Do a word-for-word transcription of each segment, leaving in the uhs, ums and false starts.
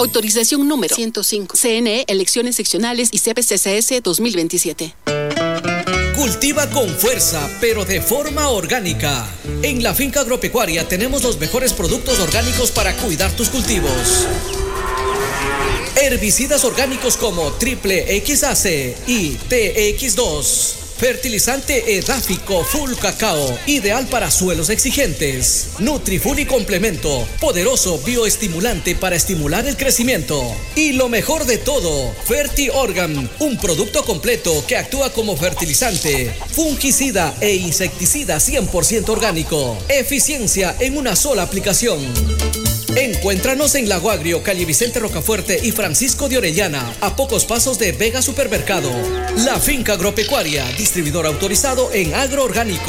Autorización número ciento cinco. C N E, elecciones seccionales y C P C C S dos mil veintisiete. Cultiva con fuerza, pero de forma orgánica. En la Finca Agropecuaria tenemos los mejores productos orgánicos para cuidar tus cultivos. Herbicidas orgánicos como Triple X A C y T X dos. Fertilizante edáfico Full Cacao, ideal para suelos exigentes. Nutrifull y complemento, poderoso bioestimulante para estimular el crecimiento. Y lo mejor de todo, FertiOrgan, un producto completo que actúa como fertilizante, fungicida e insecticida cien por ciento orgánico. Eficiencia en una sola aplicación. Encuéntranos en Lago Agrio, calle Vicente Rocafuerte y Francisco de Orellana, a pocos pasos de Vega Supermercado. La Finca Agropecuaria, distribuidor autorizado en agroorgánico.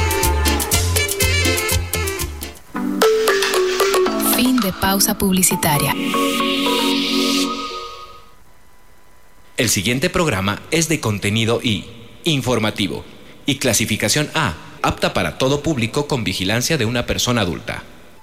Fin de pausa publicitaria. El siguiente programa es de contenido I, informativo, y clasificación A, apta para todo público con vigilancia de una persona adulta.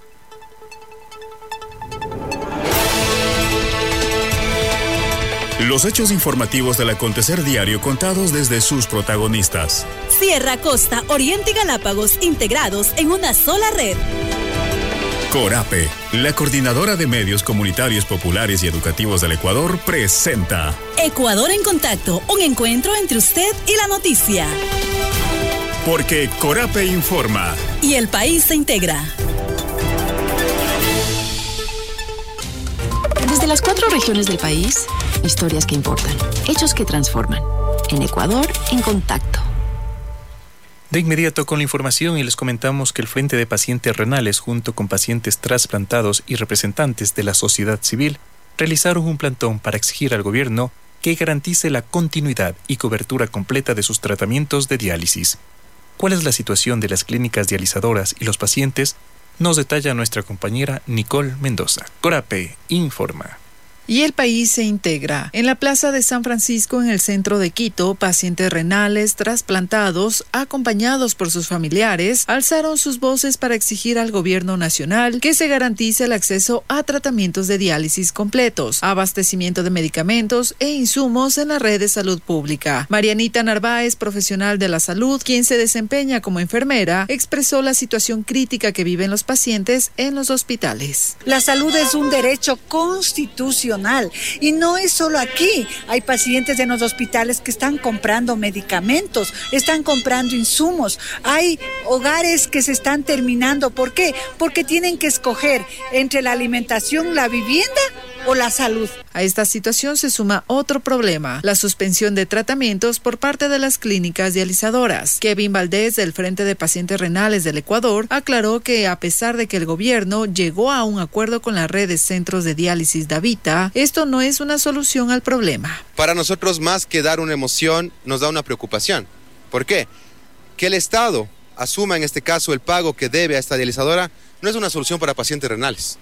Los hechos informativos del acontecer diario contados desde sus protagonistas. Sierra, Costa, Oriente y Galápagos integrados en una sola red. Corape, la coordinadora de medios comunitarios populares y educativos del Ecuador, presenta Ecuador en Contacto, un encuentro entre usted y la noticia. Porque Corape informa. Y el país se integra. Desde las cuatro regiones del país, historias que importan, hechos que transforman. En Ecuador en Contacto. De inmediato con la información y les comentamos que el Frente de Pacientes Renales junto con pacientes trasplantados y representantes de la sociedad civil realizaron un plantón para exigir al gobierno que garantice la continuidad y cobertura completa de sus tratamientos de diálisis. ¿Cuál es la situación de las clínicas dializadoras y los pacientes? Nos detalla nuestra compañera Nicole Mendoza. Corape informa. Y el país se integra. En la Plaza de San Francisco, en el centro de Quito, pacientes renales trasplantados, acompañados por sus familiares, alzaron sus voces para exigir al gobierno nacional que se garantice el acceso a tratamientos de diálisis completos, abastecimiento de medicamentos e insumos en la red de salud pública. Marianita Narváez, profesional de la salud, quien se desempeña como enfermera, expresó la situación crítica que viven los pacientes en los hospitales. La salud es un derecho constitucional. Y no es solo aquí, hay pacientes en los hospitales que están comprando medicamentos, están comprando insumos, hay hogares que se están terminando. ¿Por qué? Porque tienen que escoger entre la alimentación, la vivienda o la salud. A esta situación se suma otro problema, la suspensión de tratamientos por parte de las clínicas dializadoras. Kevin Valdés, del Frente de Pacientes Renales del Ecuador, aclaró que a pesar de que el gobierno llegó a un acuerdo con la red de centros de diálisis Davita, esto no es una solución al problema. Para nosotros, más que dar una emoción, nos da una preocupación. ¿Por qué? Que el Estado asuma en este caso el pago que debe a esta dializadora no es una solución para pacientes renales.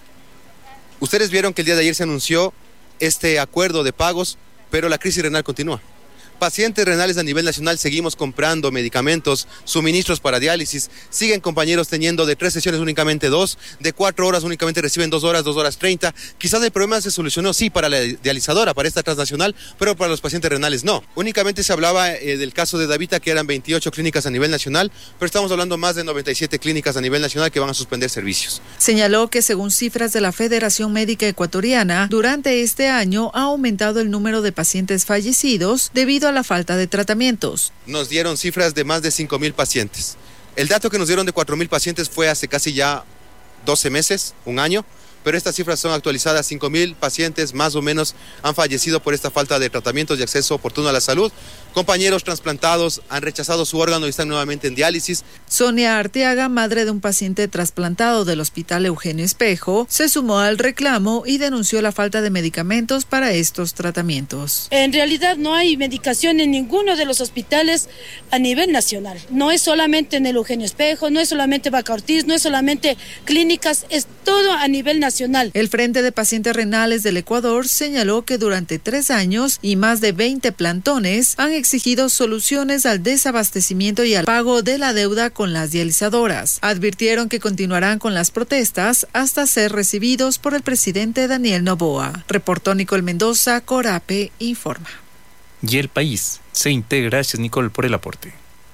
Ustedes vieron que el día de ayer se anunció este acuerdo de pagos, pero la crisis renal continúa. Pacientes renales a nivel nacional seguimos comprando medicamentos, suministros para diálisis. Siguen compañeros teniendo de tres sesiones únicamente dos, de cuatro horas únicamente reciben dos horas, dos horas treinta. Quizás el problema se solucionó, sí, para la dializadora, para esta transnacional, pero para los pacientes renales no. Únicamente se hablaba eh, del caso de Davita, que eran veintiocho clínicas a nivel nacional, pero estamos hablando más de noventa y siete clínicas a nivel nacional que van a suspender servicios. Señaló que según cifras de la Federación Médica Ecuatoriana, durante este año ha aumentado el número de pacientes fallecidos debido a la falta de tratamientos. Nos dieron cifras de más de cinco mil pacientes. El dato que nos dieron de cuatro mil pacientes fue hace casi ya doce meses, un año, pero estas cifras son actualizadas. cinco mil pacientes más o menos han fallecido por esta falta de tratamientos y acceso oportuno a la salud. Compañeros trasplantados han rechazado su órgano y están nuevamente en diálisis. Sonia Arteaga, madre de un paciente trasplantado del Hospital Eugenio Espejo, se sumó al reclamo y denunció la falta de medicamentos para estos tratamientos. En realidad no hay medicación en ninguno de los hospitales a nivel nacional. No es solamente en el Eugenio Espejo, no es solamente Vaca Ortiz, no es solamente clínicas, es todo a nivel nacional. nacional. El Frente de Pacientes Renales del Ecuador señaló que durante tres años y más de veinte plantones han exigido soluciones al desabastecimiento y al pago de la deuda con las dializadoras. Advirtieron que continuarán con las protestas hasta ser recibidos por el presidente Daniel Noboa. Reportó Nicole Mendoza, Corape informa. Y El País se integra. Gracias, Nicole, por el aporte.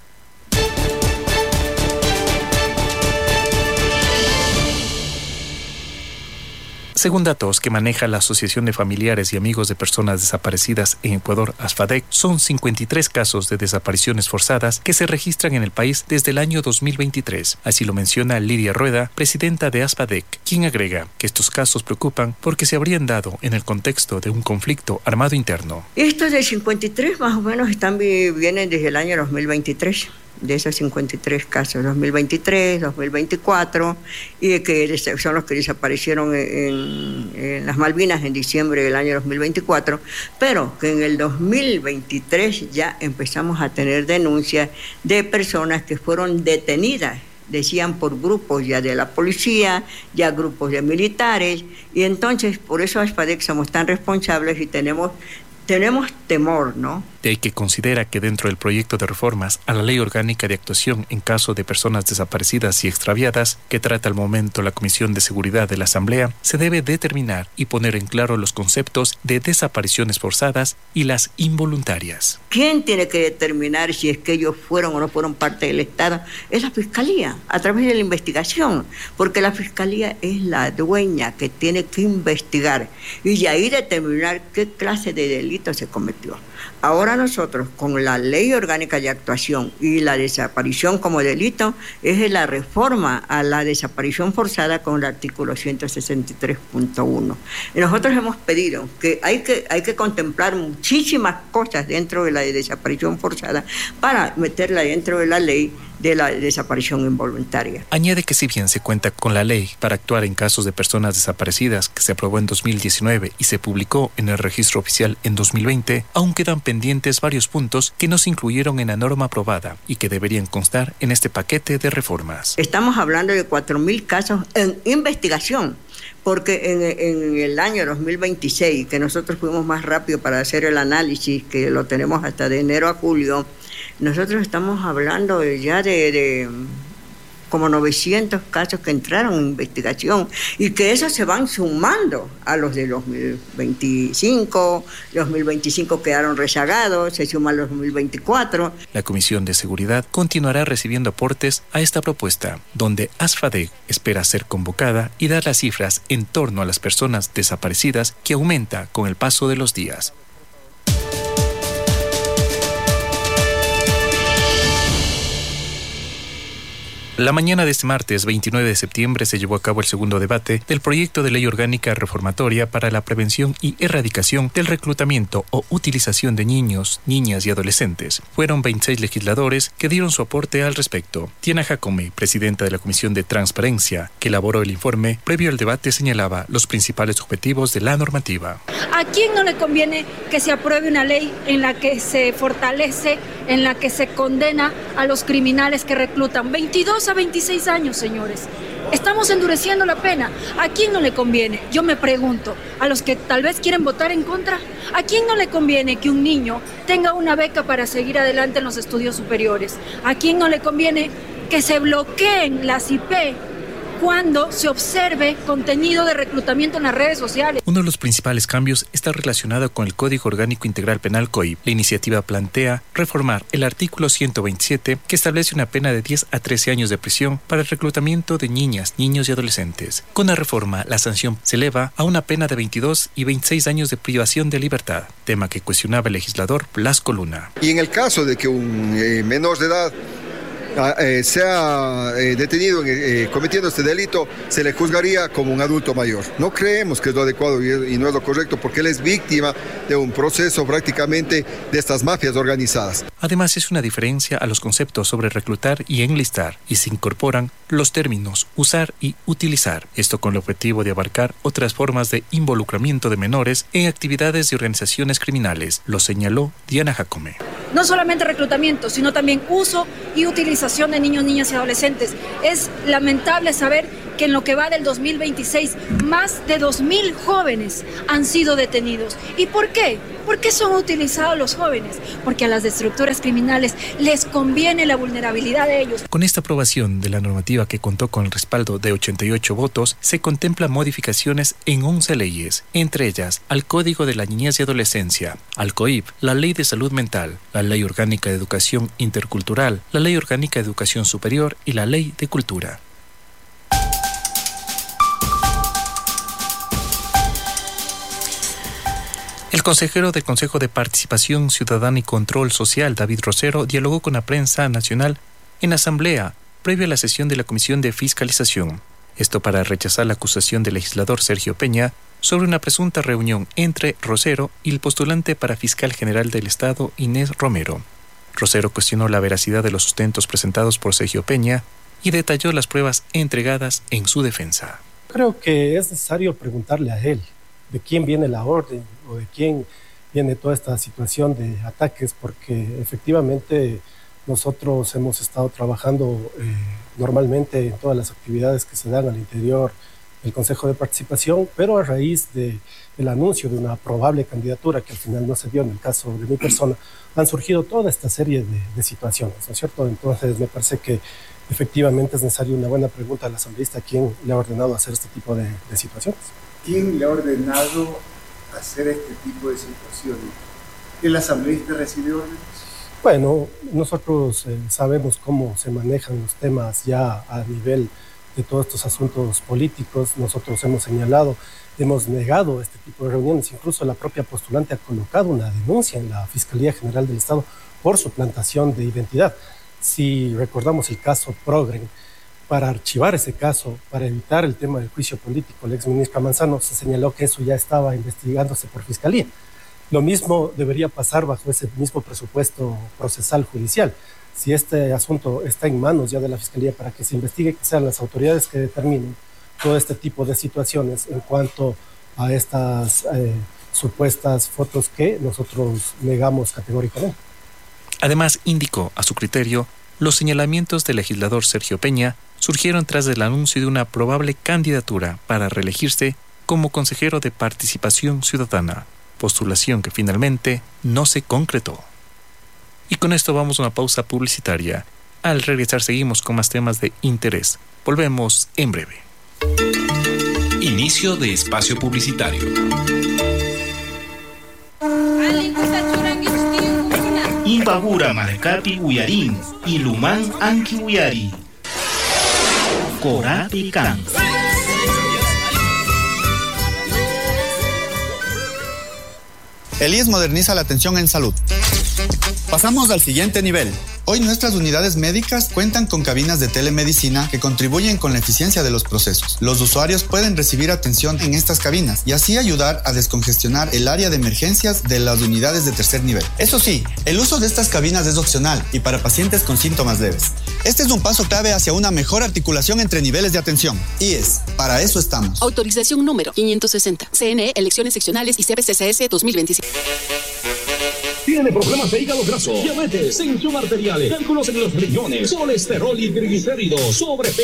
Según datos que maneja la Asociación de Familiares y Amigos de Personas Desaparecidas en Ecuador, ASFADEC, son cincuenta y tres casos de desapariciones forzadas que se registran en el país desde el año dos mil veintitrés. Así lo menciona Lidia Rueda, presidenta de ASFADEC, quien agrega que estos casos preocupan porque se habrían dado en el contexto de un conflicto armado interno. Estos de cincuenta y tres más o menos están, vienen desde el año dos mil veintitrés. De esos cincuenta y tres casos, dos mil veintitrés, dos mil veinticuatro, y que son los que desaparecieron en, en las Malvinas en diciembre del año dos mil veinticuatro, pero que en el dos mil veintitrés ya empezamos a tener denuncias de personas que fueron detenidas, decían por grupos ya de la policía, ya grupos de militares, y entonces por eso ASFADEC somos tan responsables y tenemos, tenemos temor, ¿no? De ahí que considera que dentro del proyecto de reformas a la Ley Orgánica de Actuación en caso de personas desaparecidas y extraviadas, que trata al momento la Comisión de Seguridad de la Asamblea, se debe determinar y poner en claro los conceptos de desapariciones forzadas y las involuntarias. ¿Quién tiene que determinar si es que ellos fueron o no fueron parte del Estado? Es la Fiscalía, a través de la investigación, porque la Fiscalía es la dueña que tiene que investigar y de ahí determinar qué clase de delito se cometió. Ahora nosotros, con la Ley Orgánica de Actuación y la desaparición como delito, es la reforma a la desaparición forzada con el artículo ciento sesenta y tres punto uno. Y nosotros hemos pedido que hay, que hay que contemplar muchísimas cosas dentro de la desaparición forzada para meterla dentro de la ley de la desaparición involuntaria. Añade que si bien se cuenta con la ley para actuar en casos de personas desaparecidas que se aprobó en dos mil diecinueve y se publicó en el registro oficial en dos mil veinte, aún quedan pendientes varios puntos que no se incluyeron en la norma aprobada y que deberían constar en este paquete de reformas. Estamos hablando de cuatro mil casos en investigación, porque en, en el año dos mil veintiséis, que nosotros fuimos más rápido para hacer el análisis, que lo tenemos hasta de enero a julio, nosotros estamos hablando ya de, de como novecientos casos que entraron en investigación y que esos se van sumando a los de dos mil veinticinco, dos mil veinticinco quedaron rezagados, se suman los dos mil veinticuatro. La Comisión de Seguridad continuará recibiendo aportes a esta propuesta, donde ASFADEC espera ser convocada y dar las cifras en torno a las personas desaparecidas que aumenta con el paso de los días. La mañana de este martes veintinueve de septiembre se llevó a cabo el segundo debate del proyecto de ley orgánica reformatoria para la prevención y erradicación del reclutamiento o utilización de niños, niñas y adolescentes. Fueron veintiséis legisladores que dieron su aporte al respecto. Diana Jacome, presidenta de la Comisión de Transparencia, que elaboró el informe, previo al debate señalaba los principales objetivos de la normativa. ¿A quién no le conviene que se apruebe una ley en la que se fortalece, en la que se condena a los criminales que reclutan? veintidós a veintiséis años, señores. Estamos endureciendo la pena. ¿A quién no le conviene? Yo me pregunto, a los que tal vez quieren votar en contra, ¿a quién no le conviene que un niño tenga una beca para seguir adelante en los estudios superiores? ¿A quién no le conviene que se bloqueen las I P cuando se observe contenido de reclutamiento en las redes sociales? Uno de los principales cambios está relacionado con el Código Orgánico Integral Penal C O I P. La iniciativa plantea reformar el artículo ciento veintisiete, que establece una pena de diez a trece años de prisión para el reclutamiento de niñas, niños y adolescentes. Con la reforma, la sanción se eleva a una pena de veintidós y veintiséis años de privación de libertad, tema que cuestionaba el legislador Blasco Luna. Y en el caso de que un eh, menor de edad Eh, sea eh, detenido eh, cometiendo este delito, se le juzgaría como un adulto mayor. No creemos que es lo adecuado y, y no es lo correcto, porque él es víctima de un proceso prácticamente de estas mafias organizadas. Además, es una diferencia a los conceptos sobre reclutar y enlistar, y se incorporan los términos usar y utilizar. Esto con el objetivo de abarcar otras formas de involucramiento de menores en actividades de organizaciones criminales, lo señaló Diana Jacome. No solamente reclutamiento, sino también uso y utilización de niños, niñas y adolescentes. Es lamentable saber que en lo que va del dos mil veintiséis, más de dos mil jóvenes han sido detenidos. ¿Y por qué? ¿Por qué son utilizados los jóvenes? Porque a las estructuras criminales les conviene la vulnerabilidad de ellos. Con esta aprobación de la normativa, que contó con el respaldo de ochenta y ocho votos, se contemplan modificaciones en once leyes, entre ellas al Código de la Niñez y Adolescencia, al C O I P, la Ley de Salud Mental, la Ley Orgánica de Educación Intercultural, la Ley Orgánica de Educación Superior y la Ley de Cultura. El consejero del Consejo de Participación Ciudadana y Control Social, David Rosero, dialogó con la prensa nacional en asamblea previo a la sesión de la Comisión de Fiscalización. Esto para rechazar la acusación del legislador Sergio Peña sobre una presunta reunión entre Rosero y el postulante para fiscal general del Estado, Inés Romero. Rosero cuestionó la veracidad de los sustentos presentados por Sergio Peña y detalló las pruebas entregadas en su defensa. Creo que es necesario preguntarle a él de quién viene la orden o de quién viene toda esta situación de ataques, porque efectivamente nosotros hemos estado trabajando eh, normalmente en todas las actividades que se dan al interior del Consejo de Participación, pero a raíz de, del anuncio de una probable candidatura que al final no se dio en el caso de mi persona, han surgido toda esta serie de, de situaciones, ¿no es cierto? Entonces me parece que efectivamente es necesaria una buena pregunta al asambleísta: ¿quién le ha ordenado hacer este tipo de, de situaciones? ¿Quién le ha ordenado hacer este tipo de situaciones? ¿El asambleísta recibe órdenes? Bueno, nosotros eh, sabemos cómo se manejan los temas ya a nivel de todos estos asuntos políticos. Nosotros hemos señalado, hemos negado este tipo de reuniones. Incluso la propia postulante ha colocado una denuncia en la Fiscalía General del Estado por suplantación de identidad. Si recordamos el caso Progren, para archivar ese caso, para evitar el tema del juicio político, el exministro Manzano se señaló que eso ya estaba investigándose por Fiscalía. Lo mismo debería pasar bajo ese mismo presupuesto procesal judicial. Si este asunto está en manos ya de la Fiscalía para que se investigue, que sean las autoridades que determinen todo este tipo de situaciones en cuanto a estas eh, supuestas fotos que nosotros negamos categóricamente. Además, indicó a su criterio, los señalamientos del legislador Sergio Peña surgieron tras el anuncio de una probable candidatura para reelegirse como consejero de Participación Ciudadana, postulación que finalmente no se concretó. Y con esto vamos a una pausa publicitaria. Al regresar seguimos con más temas de interés. Volvemos en breve. Inicio de espacio publicitario. Imbabura Marcapi Uyarín, Ilumán Anki Uyari. Corapi Can. El I E S moderniza la atención en salud. Pasamos al siguiente nivel. Hoy nuestras unidades médicas cuentan con cabinas de telemedicina que contribuyen con la eficiencia de los procesos. Los usuarios pueden recibir atención en estas cabinas y así ayudar a descongestionar el área de emergencias de las unidades de tercer nivel. Eso sí, el uso de estas cabinas es opcional y para pacientes con síntomas leves. Este es un paso clave hacia una mejor articulación entre niveles de atención. I E S, para eso estamos. Autorización número quinientos sesenta. C N E, elecciones seccionales y C P C C S dos mil veintisiete. Tiene problemas de hígado graso, diabetes, tensión arterial, cálculos en los riñones, colesterol y triglicéridos, sobrepeso.